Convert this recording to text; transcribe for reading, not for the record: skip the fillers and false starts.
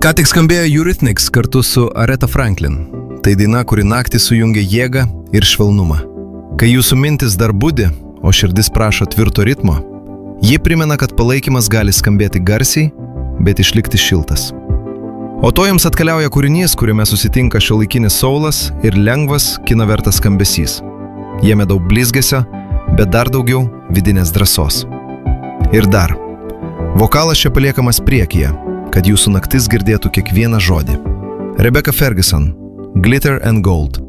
Ką tik skambėjo Eurythmics kartu su Aretha Franklin. Tai daina, kuri naktį sujungia jėgą ir švelnumą. Kai jūsų mintis dar budi, o širdis prašo tvirto ritmo, ji primena, kad palaikymas gali skambėti garsiai, bet išlikti šiltas. O to jums atkeliauja kūrinys, kuriame susitinka šiuolaikinis soulas ir lengvas kinavertas skambesys. Jame daug blizgesio, bet dar daugiau vidinės drąsos. Ir dar, vokalas čia paliekamas priekyje, kad jūsų naktis girdėtų kiekvieną žodį. Rebecca Ferguson, Glitter and Gold.